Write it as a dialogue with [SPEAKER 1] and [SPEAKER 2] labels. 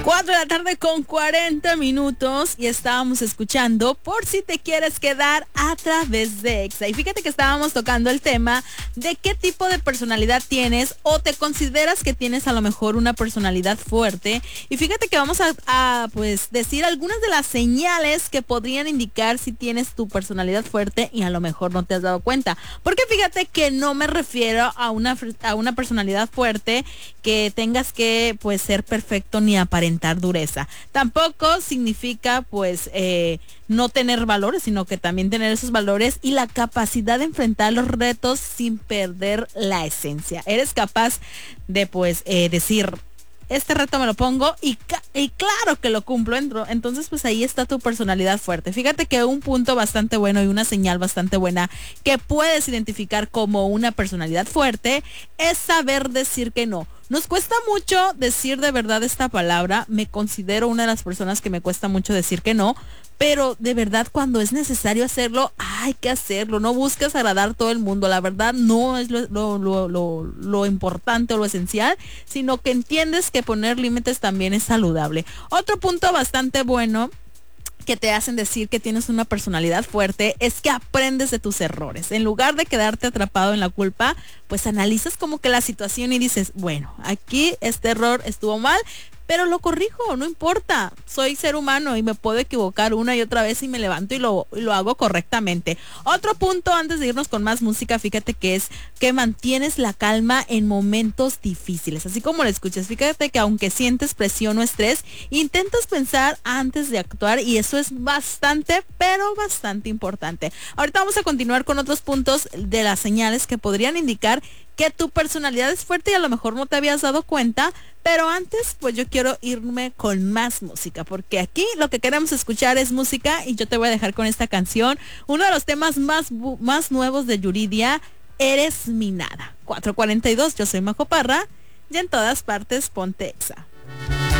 [SPEAKER 1] 4 de la tarde con 40 minutos y estábamos escuchando Por si te quieres quedar a través de Exa. Y fíjate que estábamos tocando el tema de qué tipo de personalidad tienes o te consideras que tienes a lo mejor una personalidad fuerte. Y fíjate que vamos a pues decir algunas de las señales que podrían indicar si tienes tu personalidad fuerte y a lo mejor no te has dado cuenta. Porque fíjate que no me refiero a una personalidad fuerte que tengas que pues ser perfecto ni aparentar dureza. Tampoco significa pues no tener valores, sino que también tener esos valores y la capacidad de enfrentar los retos sin perder la esencia. Eres capaz de pues decir, este reto me lo pongo y claro que lo cumplo. Entonces pues ahí está tu personalidad fuerte. Fíjate que un punto bastante bueno y una señal bastante buena que puedes identificar como una personalidad fuerte es saber decir que no. Nos cuesta mucho decir de verdad esta palabra. Me considero una de las personas que me cuesta mucho decir que no, pero de verdad cuando es necesario hacerlo, hay que hacerlo. No busques agradar a todo el mundo. La verdad no es lo importante o lo esencial, sino que entiendes que poner límites también es saludable. Otro punto bastante bueno que te hacen decir que tienes una personalidad fuerte es que aprendes de tus errores. En lugar de quedarte atrapado en la culpa, pues analizas como que la situación y dices, bueno, aquí este error estuvo mal, pero lo corrijo, no importa. Soy ser humano y me puedo equivocar una y otra vez y me levanto y lo hago correctamente. Otro punto antes de irnos con más música, fíjate que es que mantienes la calma en momentos difíciles. Así como lo escuchas, fíjate que aunque sientes presión o estrés, intentas pensar antes de actuar y eso es bastante, pero bastante importante. Ahorita vamos a continuar con otros puntos de las señales que podrían indicar que tu personalidad es fuerte y a lo mejor no te habías dado cuenta, pero antes pues yo quiero irme con más música, porque aquí lo que queremos escuchar es música y yo te voy a dejar con esta canción, uno de los temas más nuevos de Yuridia, Eres mi nada. 4:42, yo soy Majo Parra y en todas partes ponte Exa.